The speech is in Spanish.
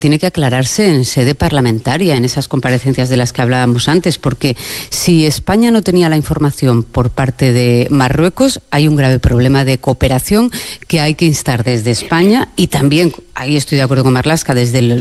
tiene que aclararse en sede parlamentaria, en esas comparecencias de las que hablábamos antes, porque si España no tenía la información por parte de Marruecos, hay un grave problema de cooperación que hay que instar desde España y también, ahí estoy de acuerdo con Marlaska, desde el